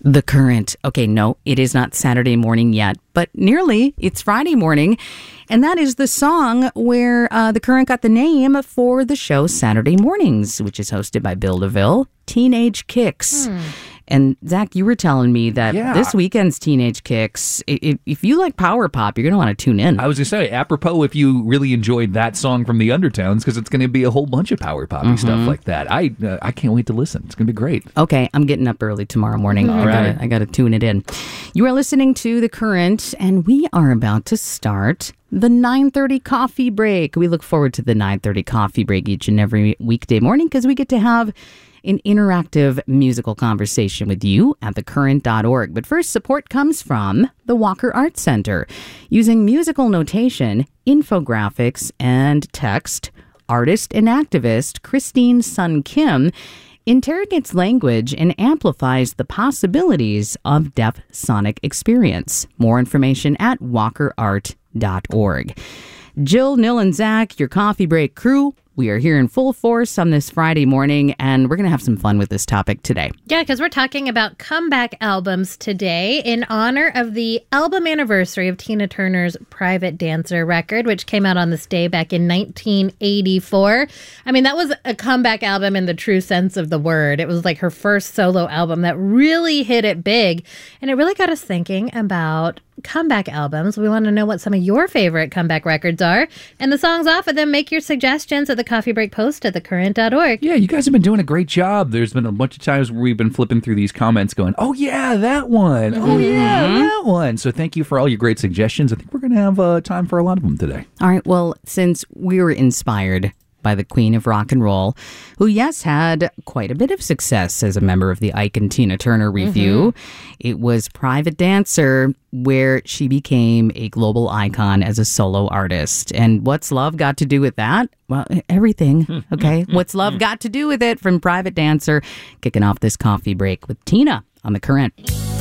The Current. Okay, no, it is not Saturday morning yet, but nearly. It's Friday morning. And that is the song where The Current got the name for the show Saturday Mornings, which is hosted by Bill DeVille, Teenage Kicks. And Zach, you were telling me that this weekend's Teenage Kicks, if you like power pop, you're going to want to tune in. I was going to say, apropos if you really enjoyed that song from the Undertones, because it's going to be a whole bunch of power poppy stuff like that. I can't wait to listen. It's going to be great. Okay, I'm getting up early tomorrow morning. All right. I got to tune it in. You are listening to The Current, and we are about to start the 9:30 coffee break. We look forward to the 9:30 coffee break each and every weekday morning because we get to have an interactive musical conversation with you at thecurrent.org. But first, support comes from the Walker Art Center. Using musical notation, infographics, and text, artist and activist Christine Sun Kim interrogates language and amplifies the possibilities of deaf sonic experience. More information at walkerart.org. Jill, Nil, and Zach, your coffee break crew. We are here in full force on this Friday morning, and we're going to have some fun with this topic today. Yeah, because we're talking about comeback albums today in honor of the album anniversary of Tina Turner's Private Dancer record, which came out on this day back in 1984. I mean, that was a comeback album in the true sense of the word. It was like her first solo album that really hit it big, and it really got us thinking about comeback albums. We want to know what some of your favorite comeback records are, and the songs off of them. Make your suggestions at the Coffee Break post at thecurrent.org. Yeah, you guys have been doing a great job. There's been a bunch of times where we've been flipping through these comments going, oh yeah, that one. Oh yeah, that one. So thank you for all your great suggestions. I think we're going to have time for a lot of them today. All right, well, since we were inspired by the Queen of Rock and Roll, who, yes, had quite a bit of success as a member of the Ike and Tina Turner Revue. It was Private Dancer where she became a global icon as a solo artist. And what's love got to do with that? Well, everything, okay? What's love got to do with it from Private Dancer? Kicking off this coffee break with Tina on The Current.